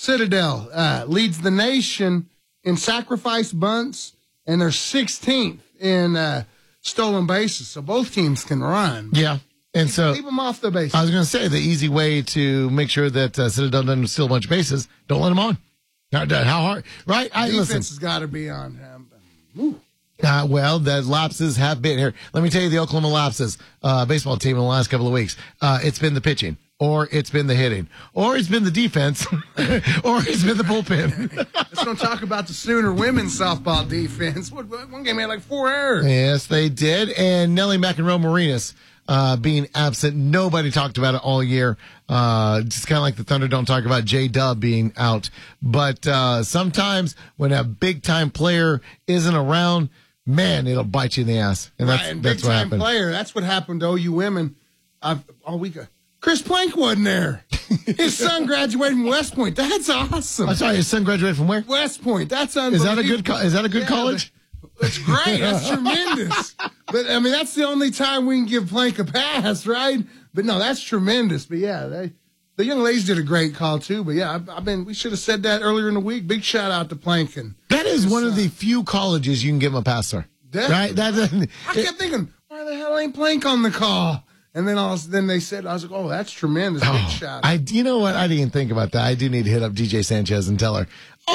Citadel leads the nation in sacrifice bunts, and they're 16th in stolen bases. So both teams can run. Yeah. And so keep them off the base. I was going to say the easy way to make sure that Citadel doesn't steal a bunch of bases, don't let them on. How hard? Right? Defense has got to be on him. Well, the lapses have been here. Let me tell you the Oklahoma lapses baseball team in the last couple of weeks. It's been the pitching, or it's been the hitting, or it's been the defense, or it's been the bullpen. Let's don't talk about the Sooner women's softball defense. One game had like 4 errors. Yes, they did. And Nelly McEnroe Marinas being absent. Nobody talked about it all year. Just kind of like the Thunder don't talk about J-Dub being out. But sometimes when a big-time player isn't around, man, it'll bite you in the ass. And that's what happened. Player, that's what happened to OU women all week. Chris Plank wasn't there. His son graduated from West Point. That's awesome. I'm sorry, his son graduated from where? West Point. That's unbelievable. Is that a good college? It's great. That's tremendous. But, I mean, that's the only time we can give Plank a pass, right? But, no, that's tremendous. But, yeah, the young ladies did a great call, too. But, yeah, we should have said that earlier in the week. Big shout-out to Plank. That is one of the few colleges you can give them a pass, sir. Right? I kept thinking, why the hell ain't Plank on the call? And then they said, I was like, oh, that's tremendous. Big shot. You know what? I didn't even think about that. I do need to hit up DJ Sanchez and tell her,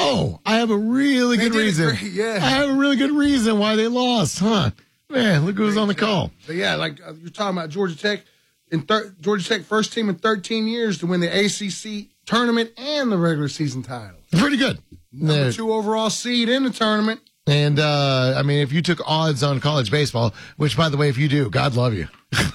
I have a really good reason. I have a really good reason why they lost, huh? Man, look who's on the call. But yeah, like you're talking about Georgia Tech. Georgia Tech first team in 13 years to win the ACC tournament and the regular season title. Pretty good. Number 2 overall seed in the tournament. And, if you took odds on college baseball, which, by the way, if you do, God love you.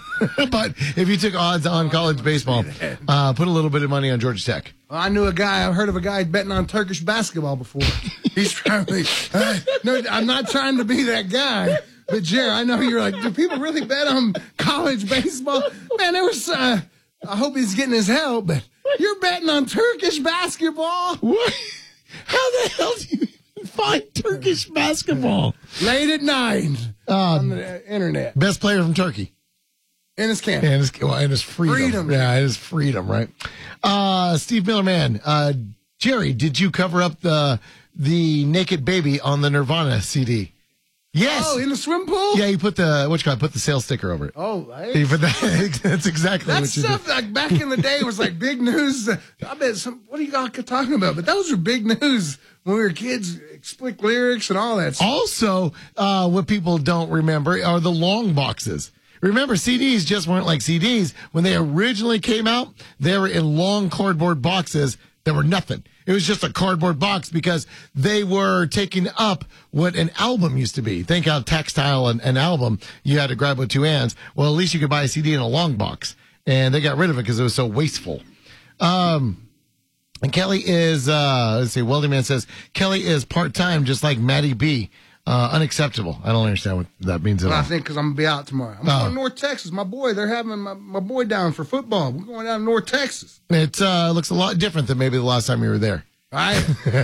But if you took odds on college baseball, put a little bit of money on Georgia Tech. Well, I heard of a guy betting on Turkish basketball before. He's probably, no, I'm not trying to be that guy. But, Jerry, I know you're like, do people really bet on college baseball? Man, there was, I hope he's getting his help, but you're betting on Turkish basketball? What? How the hell do you find Turkish basketball? Late at night on the internet. Best player from Turkey. In his camp. And his freedom. Yeah, it is freedom, right? Steve Miller, man. Jerry, did you cover up the naked baby on the Nirvana CD? Yes. Oh, in the swim pool? Yeah, you put the sale sticker over it. Oh, hey. You put that's exactly what you did. That stuff, like, back in the day, was like big news. I bet what are you all talking about? But those were big news when we were kids, explicit lyrics and all that stuff. Also, what people don't remember are the long boxes. Remember, CDs just weren't like CDs. When they originally came out, they were in long cardboard boxes that were nothing. It was just a cardboard box because they were taking up what an album used to be. Think how textile an album you had to grab with 2 hands. Well, at least you could buy a CD in a long box. And they got rid of it because it was so wasteful. And Kelly is, Welding Man says, Kelly is part-time just like Maddie B. Unacceptable. I don't understand what that means at all. I think because I'm going to be out tomorrow. I'm going to North Texas. My boy, they're having my boy down for football. We're going down to North Texas. It looks a lot different than maybe the last time you were there. Right?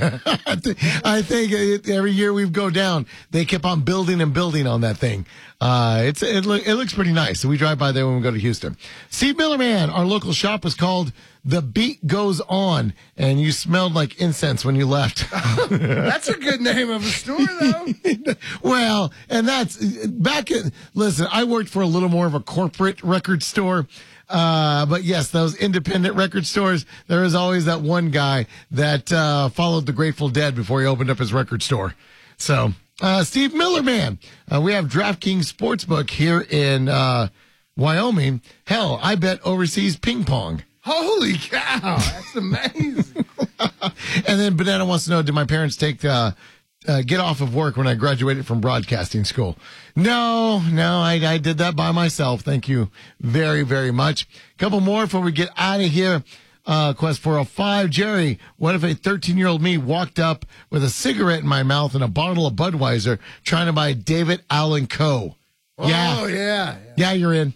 I think every year we go down, they keep on building and building on that thing. It looks pretty nice. So we drive by there when we go to Houston. Steve Miller, man, our local shop was called The Beat Goes On, and you smelled like incense when you left. That's a good name of a store, though. Well, and that's listen, I worked for a little more of a corporate record store. But yes, those independent record stores, there is always that one guy that followed the Grateful Dead before he opened up his record store. So, Steve Miller, man, we have DraftKings Sportsbook here in Wyoming. Hell, I bet overseas ping pong. Holy cow, that's amazing. And then Banana wants to know, did my parents get off of work when I graduated from broadcasting school? No, I did that by myself. Thank you very, very much. A couple more before we get out of here. Quest 405. Jerry, what if a 13-year-old me walked up with a cigarette in my mouth and a bottle of Budweiser trying to buy David Allen Coe? Oh, yeah. Yeah, you're in.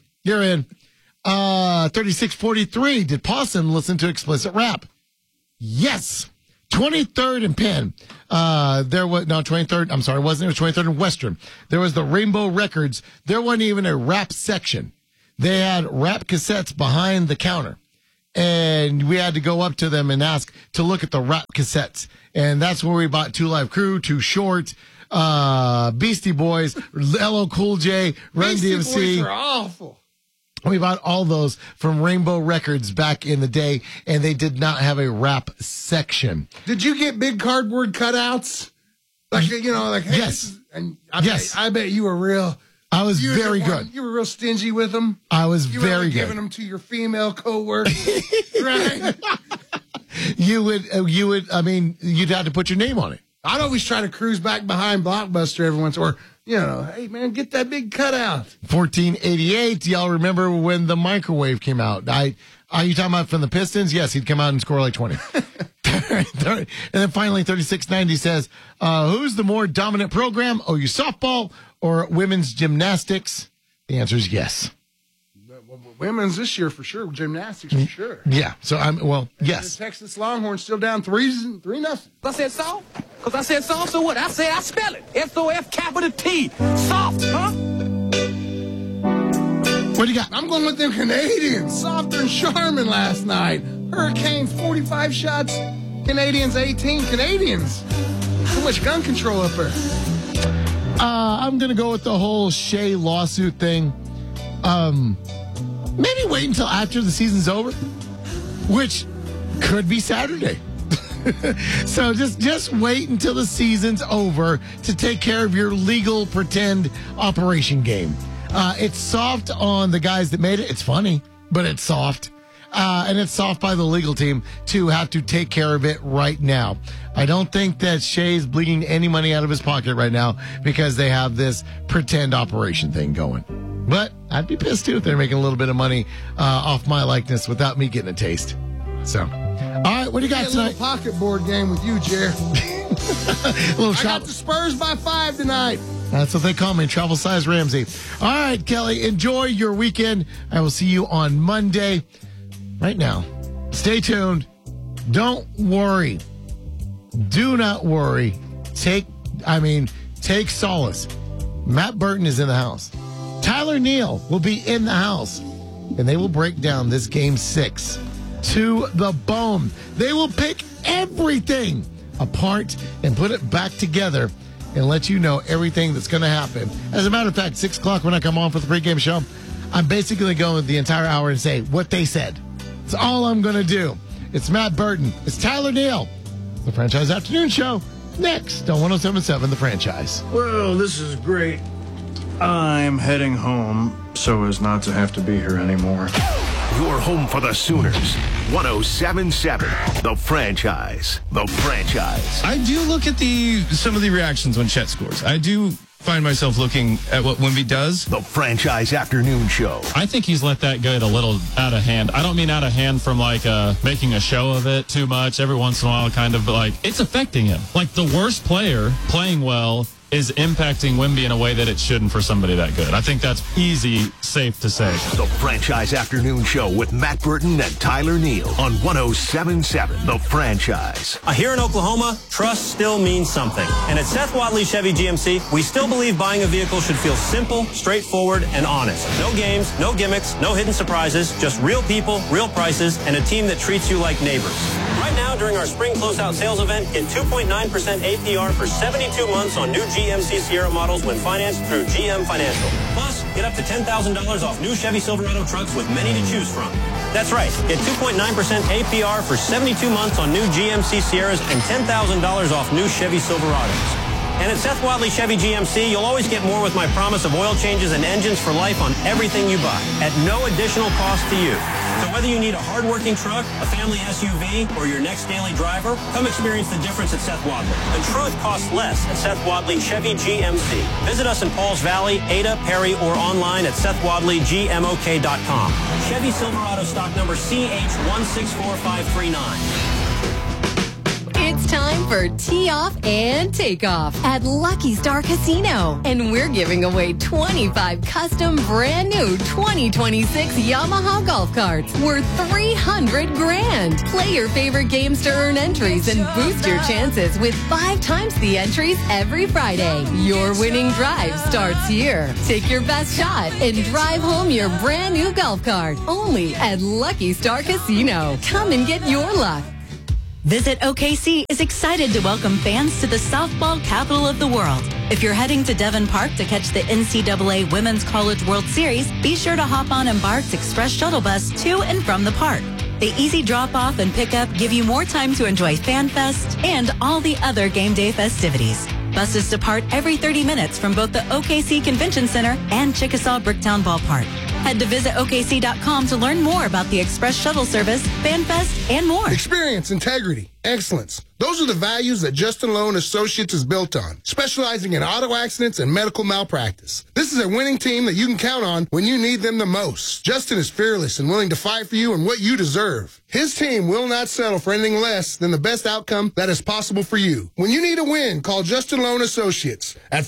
3643. Did Possum listen to explicit rap? Yes. 23rd and Penn. 23rd. I'm sorry, wasn't it? It was 23rd and Western. There was the Rainbow Records. There wasn't even a rap section. They had rap cassettes behind the counter. and we had to go up to them and ask to look at the rap cassettes. And that's where we bought Two Live Crew, Too Short, Beastie Boys, LL Cool J, Run Beastie DMC. Boys are awful. We bought all those from Rainbow Records back in the day, and they did not have a rap section. Did you get big cardboard cutouts? Like, hey, yes. And Yes. I bet you were real. I was very good. You were real stingy with them. I was You were very only good. giving them to your female coworkers, right? You'd have to put your name on it. I'd always try to cruise back behind Blockbuster every once, or, hey, man, get that big cutout. 1488. Y'all remember when the microwave came out? Are you talking about from the Pistons? Yes, he'd come out and score like 20. And then finally, 3690 says, who's the more dominant program? OU softball or women's gymnastics? The answer is yes. Women's this year for sure. Gymnastics for sure. Yeah. So yes. The Texas Longhorns still down 3-0. I said soft? Because I said soft, so what? I said I spell it. S-O-F-T. Soft, huh? What do you got? I'm going with them Canadians. Softer than Charmin last night. Hurricanes 45 shots. Canadians 18. Canadians. Too much gun control up there. I'm going to go with the whole Shea lawsuit thing. Maybe wait until after the season's over, which could be Saturday. So just wait until the season's over to take care of your legal pretend operation game. It's soft on the guys that made it. It's funny, but it's soft. And it's soft by the legal team to have to take care of it right now. I don't think that Shea's bleeding any money out of his pocket right now because they have this pretend operation thing going. But I'd be pissed too if they're making a little bit of money off my likeness without me getting a taste. So, all right, what do you got A tonight? little pocket board game with you, Jer. Little I shop. got the Spurs by 5 tonight. That's what they call me, Travel Size Ramsey. All right, Kelly, enjoy your weekend. I will see you on Monday. Right now, stay tuned. Don't worry. Do not worry. Take solace. Matt Burton is in the house. Tyler Neal will be in the house. And they will break down this game 6 to the bone. They will pick everything apart and put it back together and let you know everything that's going to happen. As a matter of fact, 6 o'clock when I come on for the pregame show, I'm basically going the entire hour and say what they said. That's all I'm going to do. It's Matt Burton. It's Tyler Neal. The Franchise Afternoon Show. Next on 107.7 The Franchise. Well, this is great. I'm heading home so as not to have to be here anymore. You're home for the Sooners. 107.7 The Franchise. The Franchise. I do look at some of the reactions when Chet scores. I do find myself looking at what Wemby does. The Franchise Afternoon Show. I think he's let that get a little out of hand. I don't mean out of hand from making a show of it too much every once in a while, kind of, but it's affecting him. Like the worst player playing well is impacting Wemby in a way that it shouldn't for somebody that good. I think that's safe to say. The Franchise Afternoon Show with Matt Burton and Tyler Neal on 107.7 The Franchise. Here in Oklahoma, trust still means something. And at Seth Wadley Chevy GMC, we still believe buying a vehicle should feel simple, straightforward, and honest. No games, no gimmicks, no hidden surprises, just real people, real prices, and a team that treats you like neighbors. Right now, during our spring closeout sales event, get 2.9% APR for 72 months on new GMC Sierra models when financed through GM Financial. Plus, get up to $10,000 off new Chevy Silverado trucks with many to choose from. That's right. Get 2.9% APR for 72 months on new GMC Sierras and $10,000 off new Chevy Silverados. And at Seth Wadley Chevy GMC, you'll always get more with my promise of oil changes and engines for life on everything you buy at no additional cost to you. So whether you need a hard-working truck, a family SUV, or your next daily driver, come experience the difference at Seth Wadley. The truth costs less at Seth Wadley Chevy GMC. Visit us in Pauls Valley, Ada, Perry, or online at SethWadleyGMOK.com. Chevy Silverado stock number CH164539. It's time for tee off and takeoff at Lucky Star Casino. And we're giving away 25 custom brand new 2026 Yamaha golf carts worth $300 grand. Play your favorite games to earn entries and boost your chances with 5 times the entries every Friday. Your winning drive starts here. Take your best shot and drive home your brand new golf cart only at Lucky Star Casino. Come and get your luck. Visit OKC is excited to welcome fans to the softball capital of the world. If you're heading to Devon Park to catch the NCAA Women's College World Series, be sure to hop on Embark's Express Shuttle Bus to and from the park. The easy drop-off and pickup give you more time to enjoy FanFest and all the other game day festivities. Buses depart every 30 minutes from both the OKC Convention Center and Chickasaw Bricktown Ballpark. Head to visit OKC.com to learn more about the Express Shuttle Service, FanFest, and more. Experience, integrity, excellence. Those are the values that Justin Loan Associates is built on, specializing in auto accidents and medical malpractice. This is a winning team that you can count on when you need them the most. Justin is fearless and willing to fight for you and what you deserve. His team will not settle for anything less than the best outcome that is possible for you. When you need a win, call Justin Loan Associates at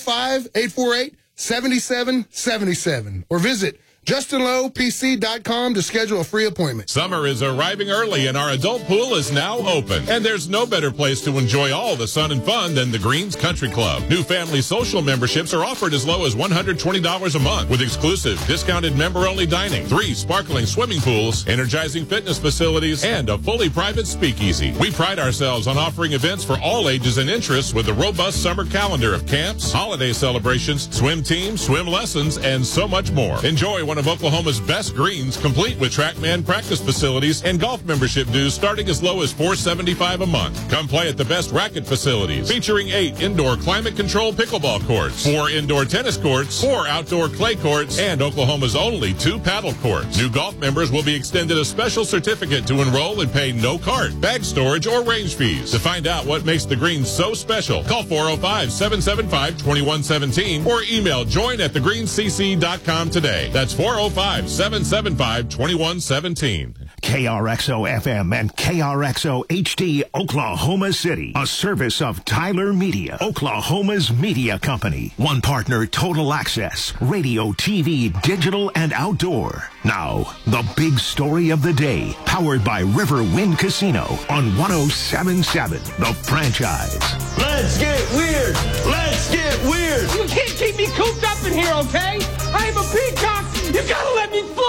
405-848-7777 or visit JustinLowPC.com to schedule a free appointment. Summer is arriving early and our adult pool is now open. And there's no better place to enjoy all the sun and fun than the Greens Country Club. New family social memberships are offered as low as $120 a month with exclusive discounted member-only dining, 3 sparkling swimming pools, energizing fitness facilities, and a fully private speakeasy. We pride ourselves on offering events for all ages and interests with a robust summer calendar of camps, holiday celebrations, swim teams, swim lessons, and so much more. Enjoy one of Oklahoma's best greens, complete with TrackMan practice facilities and golf membership dues starting as low as $475 a month. Come play at the best racket facilities, featuring 8 indoor climate-controlled pickleball courts, 4 indoor tennis courts, 4 outdoor clay courts, and Oklahoma's only 2 paddle courts. New golf members will be extended a special certificate to enroll and pay no cart, bag storage, or range fees. To find out what makes the greens so special, call 405-775-2117 or email join@thegreenscc.com today. That's 405-775-2117. KRXO-FM and KRXO-HD Oklahoma City. A service of Tyler Media, Oklahoma's media company. One partner, Total Access, radio, TV, digital, and outdoor. Now, the big story of the day, powered by Riverwind Casino on 107.7, The Franchise. Let's get weird. Let's get weird. You can't keep me cooped up in here, okay? I am a peacock. You gotta let me fly.